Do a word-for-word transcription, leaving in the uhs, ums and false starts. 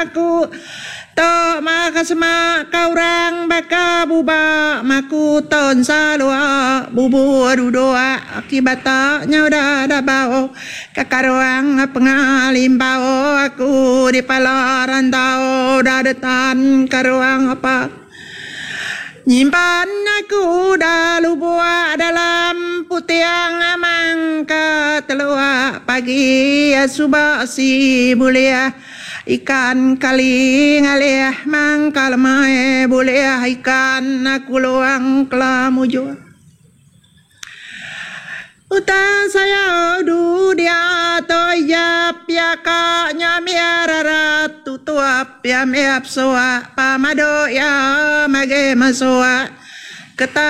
aku to makasma kaurang baka buba maku ton salua bubu doa akibatnya udah ada bau kakaruang pengalim bau aku di palaran tau dadetan karuang apa nyimpan aku dalu buah dalam putiang mangka telua pagi subah si mulia ikan kali ngalih mangkal mae boleh ikan aku luang kelamujo uta saya du dia toya piaka nyamiara tutua pia meap soa pamado ya mage masoa keta